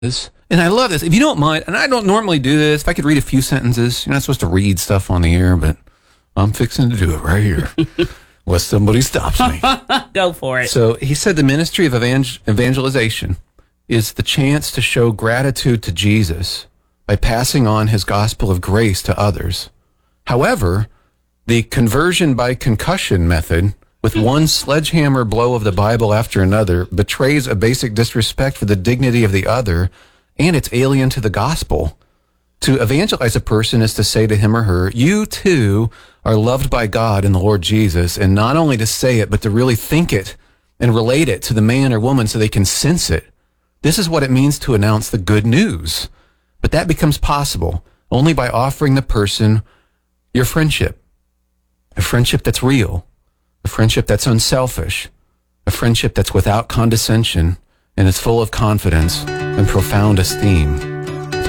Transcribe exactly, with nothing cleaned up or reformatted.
And I love this. If you don't mind, and I don't normally do this, if I could read a few sentences, you're not supposed to read stuff on the air, but I'm fixing to do it right here. Unless somebody stops me. Go for it. So he said the ministry of evangel- evangelization is the chance to show gratitude to Jesus by passing on his gospel of grace to others. However, the conversion by concussion method, with one sledgehammer blow of the Bible after another, betrays a basic disrespect for the dignity of the other, and it's alien to the gospel. To evangelize a person is to say to him or her, you too are loved by God in the Lord Jesus, and not only to say it, but to really think it and relate it to the man or woman so they can sense it. This is what it means to announce the good news. But that becomes possible only by offering the person your friendship, a friendship that's real, a friendship that's unselfish, a friendship that's without condescension and is full of confidence and profound esteem.